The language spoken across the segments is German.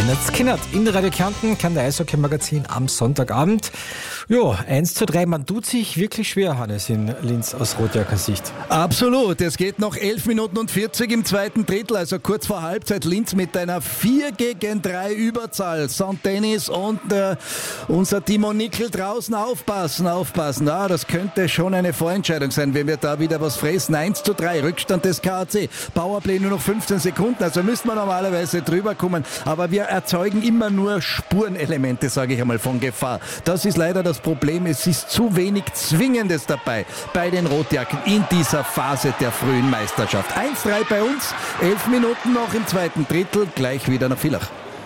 Leonard Skinnert in Radio Kärnten, Kärnten Eishockey-Magazin am Sonntagabend. Ja, 1:3, man tut sich wirklich schwer, Hannes, in Linz aus Rotjacker Sicht. Absolut, es geht noch 11 Minuten und 40 im zweiten Drittel, also kurz vor Halbzeit. Linz mit einer 4-3 Überzahl. St. Denis und unser Timo Nickel draußen aufpassen. Ja, das könnte schon eine Vorentscheidung sein, wenn wir da wieder was fressen. 1:3, Rückstand des KAC. Powerplay nur noch 15 Sekunden, also müsste man normalerweise drüber kommen. Aber wir erzeugen immer nur Spurenelemente, sage ich einmal, von Gefahr. Das ist leider das Problem. Es ist zu wenig Zwingendes dabei bei den Rotjacken in dieser Phase der frühen Meisterschaft. 1:3 bei uns, 11 Minuten noch im zweiten Drittel, gleich wieder nach Villach.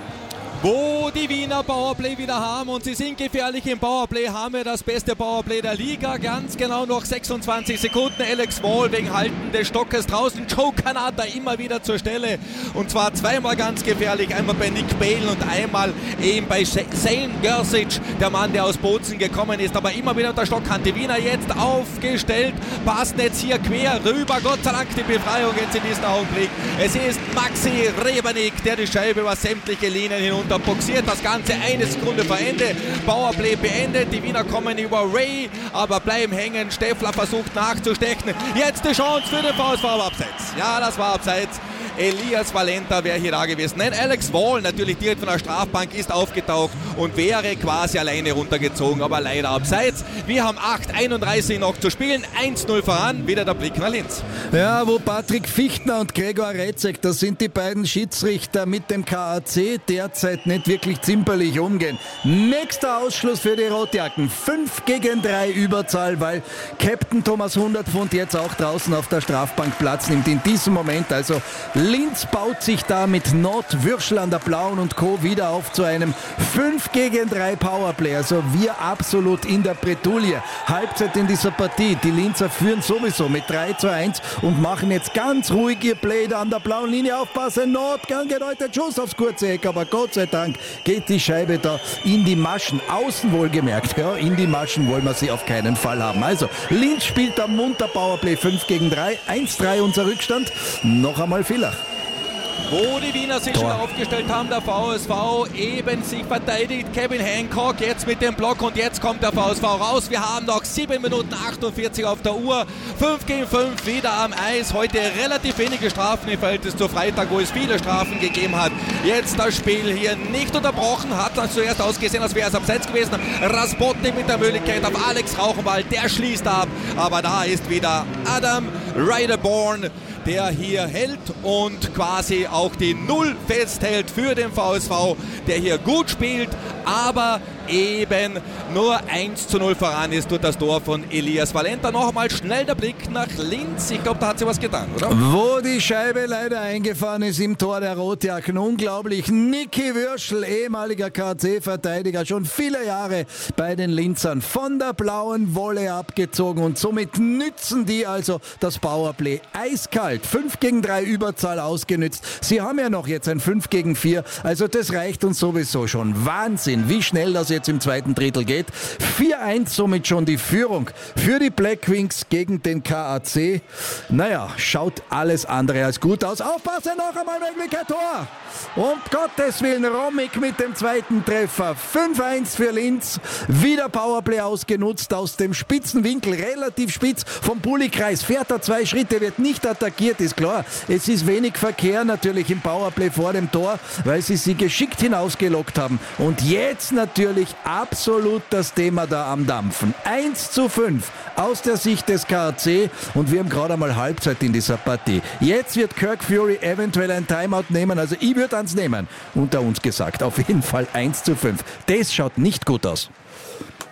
Wo die Wiener Powerplay wieder haben und sie sind gefährlich im Powerplay, haben wir das beste Powerplay der Liga. Ganz genau noch 26 Sekunden. Alex Wall wegen Halten des Stockes draußen. Joe Kanata immer wieder zur Stelle. Und zwar zweimal ganz gefährlich. Einmal bei Nick Bale und einmal eben bei Zane Gersic, der Mann, der aus Bozen gekommen ist. Aber immer wieder unter Stockhand. Die Wiener jetzt aufgestellt. Passen jetzt hier quer rüber. Gott sei Dank die Befreiung jetzt in diesem Augenblick. Es ist Maxi Rebernik, der die Scheibe über sämtliche Linien hinunter boxiert. Das Ganze eine Sekunde vor Ende. Powerplay beendet. Die Wiener kommen über Ray, aber bleiben hängen. Steffler versucht nachzustechen. Jetzt die Chance für den VSV, aber abseits. Ja, das war abseits. Elias Valenta wäre hier da gewesen. Nein, Alex Wall, natürlich direkt von der Strafbank, ist aufgetaucht und wäre quasi alleine runtergezogen, aber leider abseits. Wir haben 8:31 noch zu spielen, 1:0 voran, wieder der Blick nach Linz. Ja, wo Patrick Fichtner und Gregor Retzek, das sind die beiden Schiedsrichter mit dem KAC, derzeit nicht wirklich zimperlich umgehen. Nächster Ausschluss für die Rotjacken, 5-3 Überzahl, weil Captain Thomas Hundertpfund jetzt auch draußen auf der Strafbank Platz nimmt in diesem Moment, also Linz baut sich da mit Nordwürschel an der Blauen und Co. wieder auf zu einem 5-3 Powerplay. Also wir absolut in der Bredouille. Halbzeit in dieser Partie. Die Linzer führen sowieso mit 3:1 und machen jetzt ganz ruhig ihr Play da an der blauen Linie. Aufpassen, Nord, gern gedeutet, Schuss aufs kurze Eck. Aber Gott sei Dank geht die Scheibe da in die Maschen. Außen wohlgemerkt. Ja, in die Maschen wollen wir sie auf keinen Fall haben. Also Linz spielt am munter Powerplay 5-3. 1:3 unser Rückstand. Noch einmal Villach. Wo die Wiener sich schon aufgestellt haben, der VSV eben sich verteidigt. Kevin Hancock jetzt mit dem Block und jetzt kommt der VSV raus. Wir haben noch 7 Minuten 48 auf der Uhr. 5-5 wieder am Eis. Heute relativ wenige Strafen im Verhältnis zu Freitag, wo es viele Strafen gegeben hat. Jetzt das Spiel hier nicht unterbrochen. Hat das zuerst ausgesehen, als wäre es abseits gewesen. Raspotnik mit der Möglichkeit auf Alex Rauchenwald. Der schließt ab. Aber da ist wieder Adam Riderborn, der hier hält und quasi auch die Null festhält für den VSV, der hier gut spielt, aber eben nur 1:0 voran ist durch das Tor von Elias Valenta. Nochmal schnell der Blick nach Linz. Ich glaube, da hat sie was getan, oder? Wo die Scheibe leider eingefahren ist im Tor der Rotjacken. Unglaublich. Niki Würschel, ehemaliger KC-Verteidiger, schon viele Jahre bei den Linzern, von der blauen Wolle abgezogen und somit nützen die also das Powerplay eiskalt. 5-3 Überzahl ausgenützt. Sie haben ja noch jetzt ein 5-4, also das reicht uns sowieso schon. Wahnsinn, wie schnell das jetzt im zweiten Drittel geht. 4:1 somit schon die Führung für die Blackwings gegen den KAC. Naja, schaut alles andere als gut aus. Aufpassen, noch einmal Möglichkeit, Tor! Um Gottes Willen, Romik mit dem zweiten Treffer. 5:1 für Linz. Wieder Powerplay ausgenutzt aus dem spitzen Winkel, relativ spitz vom Bulli-Kreis. Fährt er 2 Schritte, wird nicht attackiert, ist klar. Es ist wenig Verkehr natürlich im Powerplay vor dem Tor, weil sie geschickt hinausgelockt haben. Und jetzt natürlich absolut das Thema da am Dampfen. 1:5 aus der Sicht des KAC und wir haben gerade einmal Halbzeit in dieser Partie. Jetzt wird Kirk Fury eventuell ein Timeout nehmen, also ich würde ans nehmen, unter uns gesagt. Auf jeden Fall 1:5. Das schaut nicht gut aus.